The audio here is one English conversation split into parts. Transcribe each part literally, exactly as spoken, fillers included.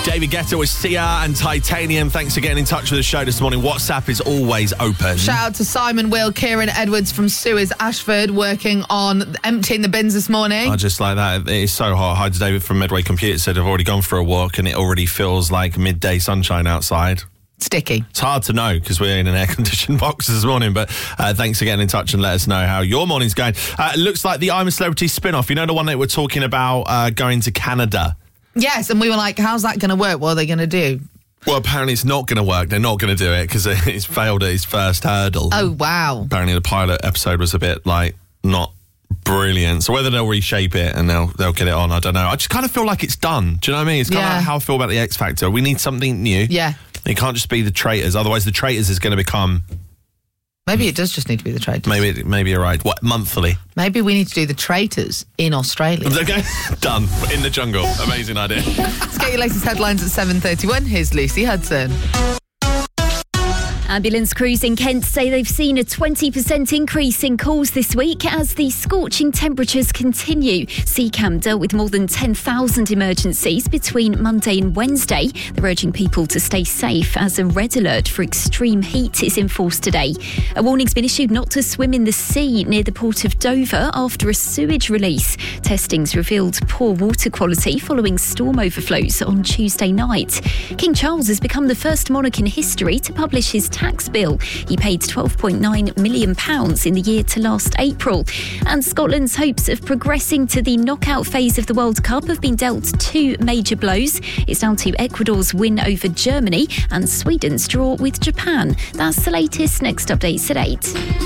David Guetta with Sia and Titanium. Thanks for getting in touch with the show this morning. WhatsApp is always open. Shout out to Simon, Will, Kieran Edwards from Suez, Ashford, working on emptying the bins this morning. I just like that. It is so hot. Hi to David from Medway Computer said I've already gone for a walk and it already feels like midday sunshine outside. Sticky. It's hard to know because we're in an air-conditioned box this morning, but uh, thanks for getting in touch and let us know how your morning's going. Uh, it looks like the I'm a Celebrity spin-off. You know the one that we're talking about uh, going to Canada? Yes, and we were like, how's that going to work? What are they going to do? Well, apparently it's not going to work. They're not going to do it because it's failed at its first hurdle. Oh, wow. Apparently the pilot episode was a bit, like, not brilliant. So whether they'll reshape it and they'll they'll get it on, I don't know. I just kind of feel like it's done. Do you know what I mean? It's kind Yeah. of like how I feel about the X Factor. We need something new. Yeah. It can't just be the Traitors. Otherwise, the Traitors is going to become... Maybe it does just need to be the Traitors. Maybe maybe you're right. What, monthly? Maybe we need to do the Traitors in Australia. Okay, done. In the jungle. Amazing idea. Let's get your latest headlines at seven thirty-one. Here's Lucy Hudson. Ambulance crews in Kent say they've seen a twenty percent increase in calls this week as the scorching temperatures continue. C CAM dealt with more than ten thousand emergencies between Monday and Wednesday. They're urging people to stay safe as a red alert for extreme heat is in force today. A warning's been issued not to swim in the sea near the port of Dover after a sewage release. Testings revealed poor water quality following storm overflows on Tuesday night. King Charles has become the first monarch in history to publish his tax bill. He paid twelve point nine million pounds in the year to last April. And Scotland's hopes of progressing to the knockout phase of the World Cup have been dealt two major blows. It's down to Ecuador's win over Germany and Sweden's draw with Japan. That's the latest. Next updates at eight.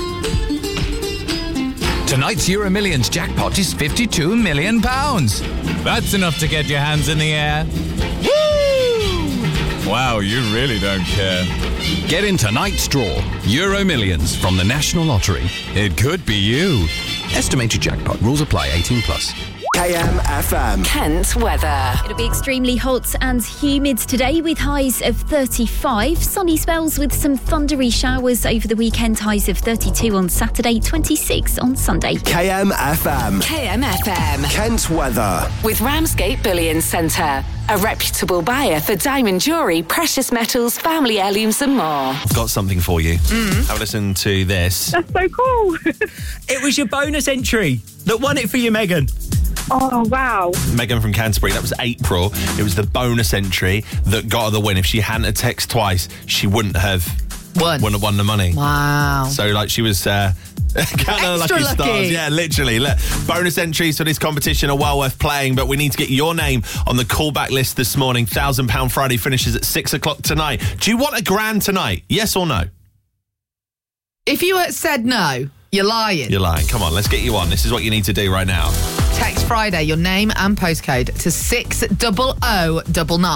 Tonight's Euro Millions jackpot is fifty-two million pounds. That's enough to get your hands in the air. Woo! Wow, you really don't care. Get in tonight's draw. Euro Millions from the National Lottery. It could be you. Estimated jackpot. Rules apply. eighteen plus. K M F M. Kent weather. It'll be extremely hot and humid today with highs of thirty-five. Sunny spells with some thundery showers over the weekend. Highs of thirty-two on Saturday, twenty-six on Sunday. K M F M. K M F M. Kent weather. With Ramsgate Bullion Centre. A reputable buyer for diamond jewellery, precious metals, family heirlooms and more. I've got something for you. Mm. Have a listen to this. That's so cool. It was your bonus entry that won it for you, Megan. Oh, wow. Megan from Canterbury, that was April. It was the bonus entry that got her the win. If she hadn't texted twice, she wouldn't have Won. wouldn't have won the money. Wow. So, like, she was... Uh, Count of Extra lucky lucky. stars. Yeah, literally. Look, bonus entries for this competition are well worth playing, but we need to get your name on the callback list this morning. one thousand pounds Friday finishes at six o'clock tonight. Do you want a grand tonight? Yes or no? If you had said no, you're lying. You're lying. Come on, let's get you on. This is what you need to do right now. Text Friday your name and postcode to six oh oh nine nine.